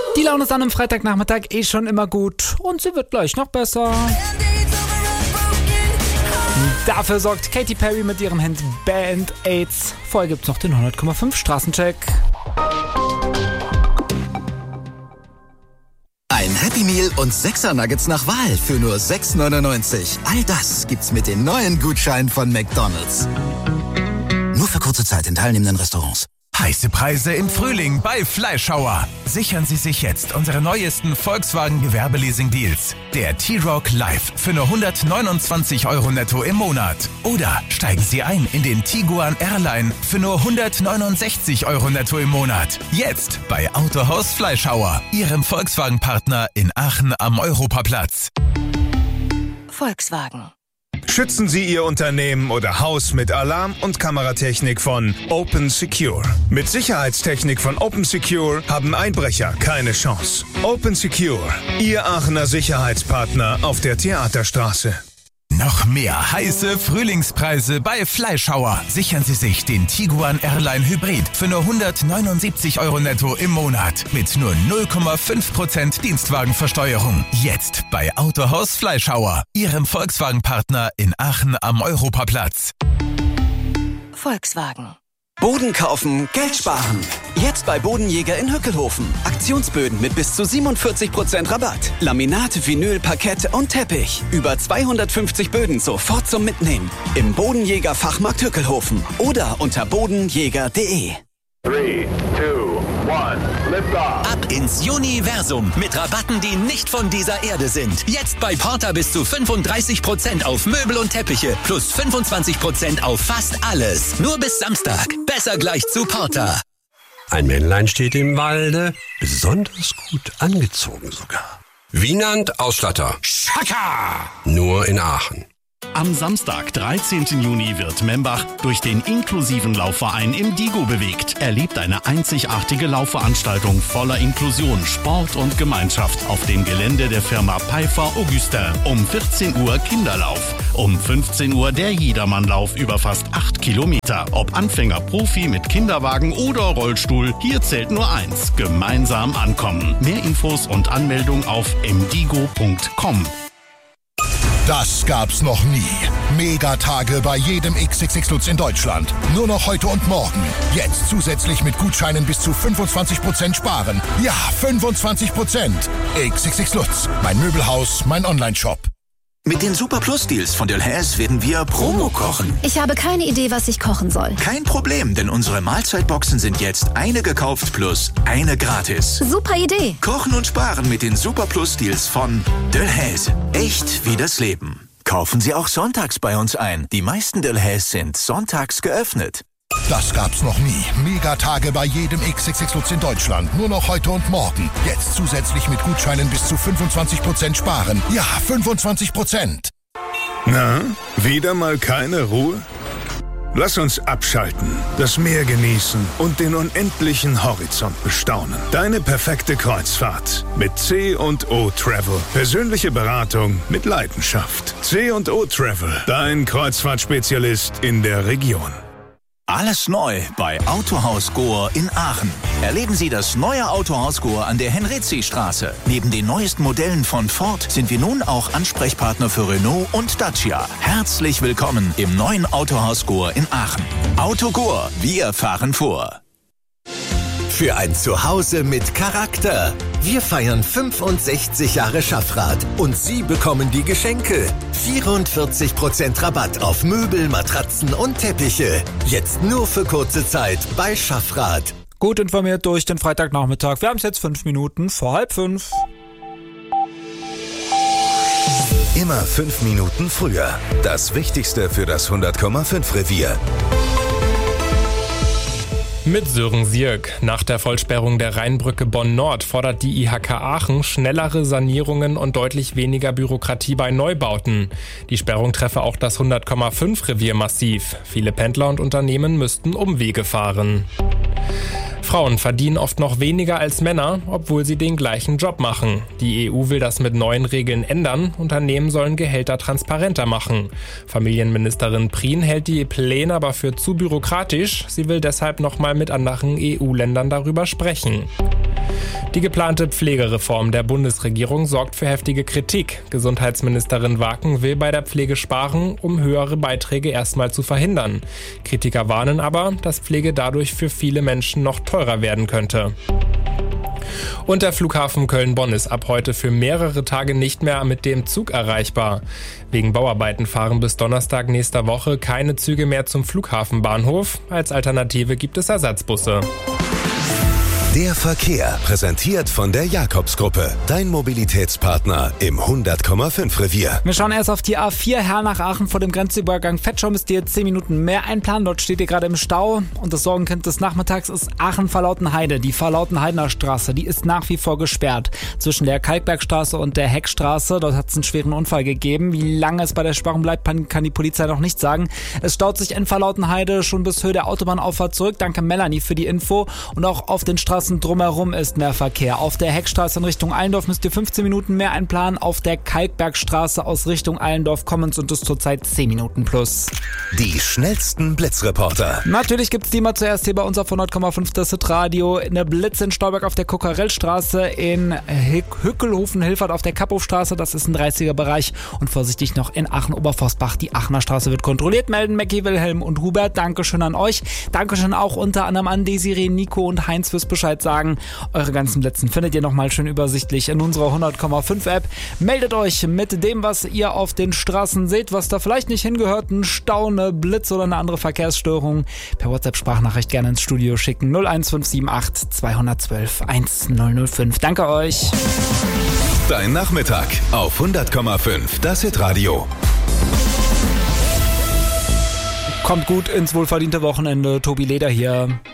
Die Laune ist an einem Freitagnachmittag schon immer gut und sie wird gleich noch besser. Dafür sorgt Katy Perry mit ihrem Hit Band-Aids. Vorher gibt's noch den 100,5 Straßencheck. Ein Happy Meal und 6er Nuggets nach Wahl für nur 6,99. All das gibt's mit den neuen Gutscheinen von McDonald's. Nur für kurze Zeit in teilnehmenden Restaurants. Heiße Preise im Frühling bei Fleischhauer. Sichern Sie sich jetzt unsere neuesten Volkswagen Gewerbeleasing-Deals. Der T-Roc Live für nur 129 € netto im Monat. Oder steigen Sie ein in den Tiguan Airline für nur 169 € netto im Monat. Jetzt bei Autohaus Fleischhauer, Ihrem Volkswagen-Partner in Aachen am Europaplatz. Volkswagen. Schützen Sie Ihr Unternehmen oder Haus mit Alarm- und Kameratechnik von Open Secure. Mit Sicherheitstechnik von Open Secure haben Einbrecher keine Chance. Open Secure, Ihr Aachener Sicherheitspartner auf der Theaterstraße. Noch mehr heiße Frühlingspreise bei Fleischhauer. Sichern Sie sich den Tiguan Airline Hybrid für nur 179 € netto im Monat. Mit nur 0,5% Dienstwagenversteuerung. Jetzt bei Autohaus Fleischhauer, Ihrem Volkswagen-Partner in Aachen am Europaplatz. Volkswagen. Boden kaufen, Geld sparen. Jetzt bei Bodenjäger in Hückelhofen. Aktionsböden mit bis zu 47% Rabatt. Laminat, Vinyl, Parkett und Teppich. Über 250 Böden sofort zum Mitnehmen. Im Bodenjäger Fachmarkt Hückelhofen. Oder unter bodenjäger.de. 3, 2, 1, lift off. Ab ins Universum mit Rabatten, die nicht von dieser Erde sind. Jetzt bei Porter bis zu 35% auf Möbel und Teppiche plus 25% auf fast alles. Nur bis Samstag. Besser gleich zu Porter. Ein Männlein steht im Walde, besonders gut angezogen sogar. Wienand Ausstatter. Schaka! Nur in Aachen. Am Samstag, 13. Juni, wird Membach durch den inklusiven Laufverein im Digo bewegt. Erlebt eine einzigartige Laufveranstaltung voller Inklusion, Sport und Gemeinschaft auf dem Gelände der Firma Pfeiffer Augustin. Um 14 Uhr Kinderlauf. Um 15 Uhr der Jedermannlauf über fast 8 Kilometer. Ob Anfänger, Profi mit Kinderwagen oder Rollstuhl, hier zählt nur eins: gemeinsam ankommen. Mehr Infos und Anmeldung auf mdigo.com. Das gab's noch nie. Megatage bei jedem XXX Lutz in Deutschland. Nur noch heute und morgen. Jetzt zusätzlich mit Gutscheinen bis zu 25% sparen. Ja, 25%. XXX Lutz. Mein Möbelhaus, mein Onlineshop. Mit den Super Plus Deals von Delhaize werden wir Promo kochen. Ich habe keine Idee, was ich kochen soll. Kein Problem, denn unsere Mahlzeitboxen sind jetzt eine gekauft plus eine gratis. Super Idee. Kochen und sparen mit den Super Plus Deals von Delhaize. Echt wie das Leben. Kaufen Sie auch sonntags bei uns ein. Die meisten Delhaize sind sonntags geöffnet. Das gab's noch nie. Megatage bei jedem XXX Lutz in Deutschland. Nur noch heute und morgen. Jetzt zusätzlich mit Gutscheinen bis zu 25% sparen. Ja, 25%. Na, wieder mal keine Ruhe? Lass uns abschalten, das Meer genießen und den unendlichen Horizont bestaunen. Deine perfekte Kreuzfahrt mit C&O Travel. Persönliche Beratung mit Leidenschaft. C&O Travel, dein Kreuzfahrtspezialist in der Region. Alles neu bei Autohaus Gohr in Aachen. Erleben Sie das neue Autohaus Gohr an der Henrizi-Straße. Neben den neuesten Modellen von Ford sind wir nun auch Ansprechpartner für Renault und Dacia. Herzlich willkommen im neuen Autohaus Gohr in Aachen. Auto Gohr, wir fahren vor. Für ein Zuhause mit Charakter. Wir feiern 65 Jahre Schaffrath und Sie bekommen die Geschenke. 44% Rabatt auf Möbel, Matratzen und Teppiche. Jetzt nur für kurze Zeit bei Schaffrath. Gut informiert durch den Freitagnachmittag. Wir haben es jetzt 5 Minuten vor 4:30. Immer 5 Minuten früher. Das Wichtigste für das 100,5 Revier. Mit Sören Sierk. Nach der Vollsperrung der Rheinbrücke Bonn-Nord fordert die IHK Aachen schnellere Sanierungen und deutlich weniger Bürokratie bei Neubauten. Die Sperrung treffe auch das 100,5 Revier massiv. Viele Pendler und Unternehmen müssten Umwege fahren. Frauen verdienen oft noch weniger als Männer, obwohl sie den gleichen Job machen. Die EU will das mit neuen Regeln ändern. Unternehmen sollen Gehälter transparenter machen. Familienministerin Prien hält die Pläne aber für zu bürokratisch. Sie will deshalb nochmal mit anderen EU-Ländern darüber sprechen. Die geplante Pflegereform der Bundesregierung sorgt für heftige Kritik. Gesundheitsministerin Waken will bei der Pflege sparen, um höhere Beiträge erstmal zu verhindern. Kritiker warnen aber, dass Pflege dadurch für viele Menschen noch teurer werden könnte. Und der Flughafen Köln-Bonn ist ab heute für mehrere Tage nicht mehr mit dem Zug erreichbar. Wegen Bauarbeiten fahren bis Donnerstag nächster Woche keine Züge mehr zum Flughafenbahnhof. Als Alternative gibt es Ersatzbusse. Der Verkehr, präsentiert von der Jakobs-Gruppe. Dein Mobilitätspartner im 100,5 Revier. Wir schauen erst auf die A4 Hernach-Aachen vor dem Grenzübergang Vetschau. Müsst ihr 10 Minuten mehr einplanen. Dort steht ihr gerade im Stau. Und das Sorgenkind des Nachmittags ist Aachen-Verlautenheide. Die Verlautenheidener Straße, die ist nach wie vor gesperrt. Zwischen der Kalkbergstraße und der Heckstraße. Dort hat es einen schweren Unfall gegeben. Wie lange es bei der Sperrung bleibt, kann die Polizei noch nicht sagen. Es staut sich in Verlautenheide schon bis Höhe der Autobahnauffahrt zurück. Danke Melanie für die Info. Und auch auf den Straßen drumherum ist mehr Verkehr. Auf der Heckstraße in Richtung Allendorf müsst ihr 15 Minuten mehr einplanen. Auf der Kalkbergstraße aus Richtung Allendorf kommen sind es zurzeit 10 Minuten plus. Die schnellsten Blitzreporter. Natürlich gibt's die immer zuerst hier bei uns auf 100,5 das Hitradio. Eine Blitz in Stolberg auf der Kokarellstraße, in Hückelhofen-Hilfert auf der Kapphofstraße, das ist ein 30er-Bereich. Und vorsichtig noch in Aachen-Oberforstbach. Die Aachener Straße wird kontrolliert. Melden Mackie, Wilhelm und Hubert. Dankeschön an euch. Dankeschön auch unter anderem an Desiree, Nico und Heinz fürs Bescheid sagen. Eure ganzen Blitzen findet ihr nochmal schön übersichtlich in unserer 100,5 App. Meldet euch mit dem, was ihr auf den Straßen seht, was da vielleicht nicht hingehört, ein Stau, eine Blitz oder eine andere Verkehrsstörung. Per WhatsApp-Sprachnachricht gerne ins Studio schicken. 01578 212 1005. Danke euch. Dein Nachmittag auf 100,5 das Hitradio. Kommt gut ins wohlverdiente Wochenende. Tobi Leder hier.